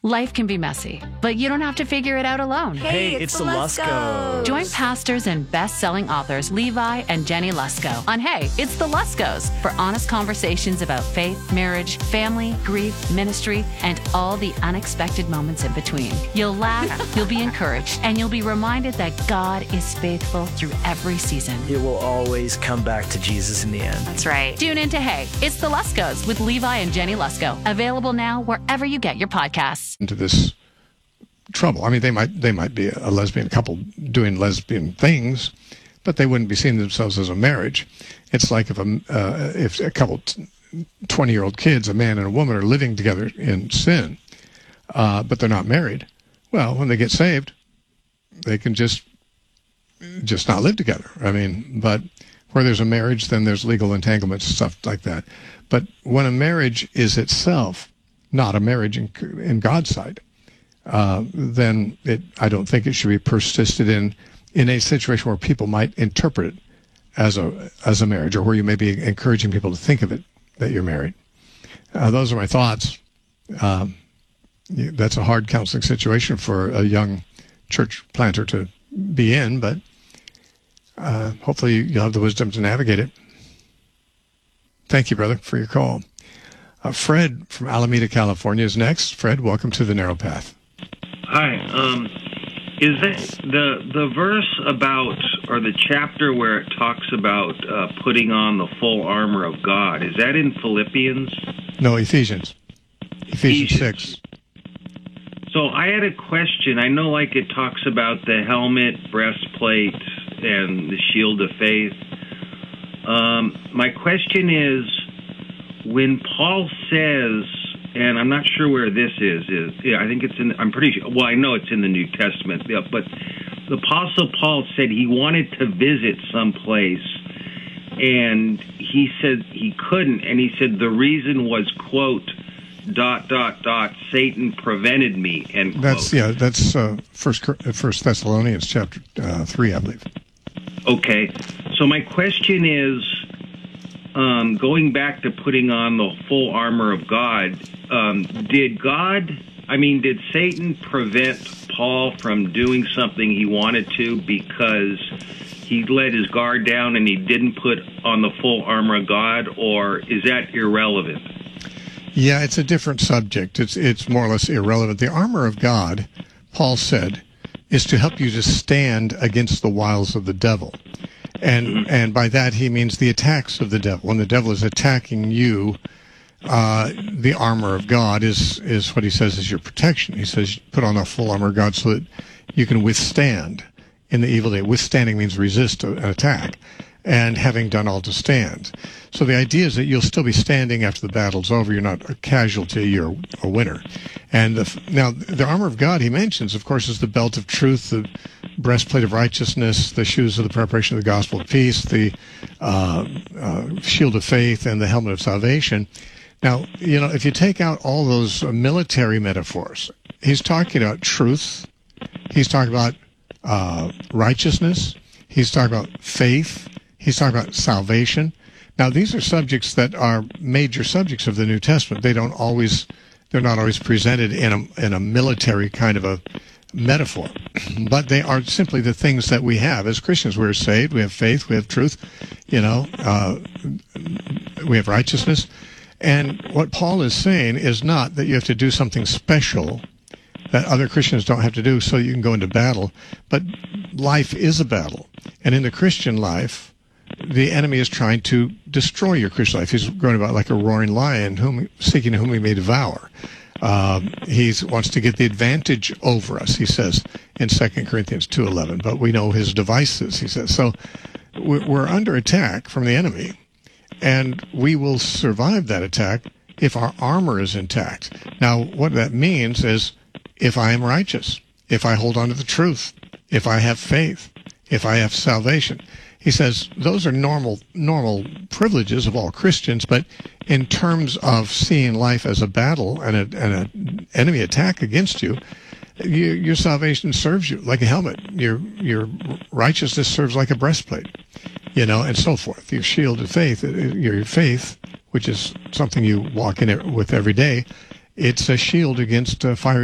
Life can be messy, but you don't have to figure it out alone. Hey, it's the Luskos. Join pastors and best-selling authors Levi and Jenny Lusko on Hey, It's the Luskos for honest conversations about faith, marriage, family, grief, ministry, and all the unexpected moments in between. You'll laugh, you'll be encouraged, and you'll be reminded that God is faithful through every season. It will always come back to Jesus in the end. That's right. Tune in to Hey, It's the Luskos with Levi and Jenny Lusko. Available now wherever you get your podcasts. Into this trouble. I mean, they might be a lesbian couple doing lesbian things, but they wouldn't be seeing themselves as a marriage. It's like if a couple 20-year-old kids, a man and a woman, are living together in sin, but they're not married. Well, when they get saved, they can just not live together. I mean, but where there's a marriage, then there's legal entanglements and stuff like that. But when a marriage is itself not a marriage in God's sight, then I don't think it should be persisted in a situation where people might interpret it as a marriage, or where you may be encouraging people to think of it that you're married. Those are my thoughts. That's a hard counseling situation for a young church planter to be in, but hopefully you'll have the wisdom to navigate it. Thank you, brother, for your call. Fred from Alameda, California is next. Fred, welcome to the Narrow Path. Hi. Is that the verse about, or the chapter where it talks about putting on the full armor of God, is that in Philippians? No, Ephesians 6. So I had a question. I know, like, it talks about the helmet, breastplate, and the shield of faith. My question is, when Paul says, and I'm not sure where this is I think it's I'm pretty sure, well, I know it's in the New Testament, but the Apostle Paul said he wanted to visit someplace, and he said he couldn't, and he said the reason was, quote, ... Satan prevented me, end quote. That's First Thessalonians chapter 3, I believe. Okay. So my question is, going back to putting on the full armor of God, did Satan prevent Paul from doing something he wanted to because he let his guard down and he didn't put on the full armor of God, or is that irrelevant? Yeah, it's a different subject. It's more or less irrelevant. The armor of God, Paul said, is to help you to stand against the wiles of the devil. And by that he means the attacks of the devil. When the devil is attacking you, the armor of God is what he says is your protection. He says put on the full armor of God so that you can withstand in the evil day. Withstanding means resist an attack, and having done all to stand. So the idea is that you'll still be standing after the battle's over. You're not a casualty, you're a winner. And now the armor of God he mentions, of course, is the belt of truth, the breastplate of righteousness, the shoes of the preparation of the gospel of peace, the shield of faith, and the helmet of salvation. Now, if you take out all those military metaphors, he's talking about truth, he's talking about righteousness, he's talking about faith, he's talking about salvation. Now, these are subjects that are major subjects of the New Testament. They're not always presented in a military kind of a metaphor, but they are simply the things that we have as Christians. We're saved, we have faith, we have truth, we have righteousness. And what Paul is saying is not that you have to do something special that other Christians don't have to do so you can go into battle, but life is a battle. And in the Christian life, the enemy is trying to destroy your Christian life. He's going about like a roaring lion, seeking whom he may devour. He wants to get the advantage over us, he says in 2 Corinthians 2:11. But we know his devices, he says. So we're under attack from the enemy, and we will survive that attack if our armor is intact. Now, what that means is if I am righteous, if I hold on to the truth, if I have faith, if I have salvation. He says those are normal privileges of all Christians, but in terms of seeing life as a battle and an enemy attack against you, your salvation serves you like a helmet. Your righteousness serves like a breastplate, and so forth. Your shield of faith, your faith, which is something you walk in with every day, it's a shield against fiery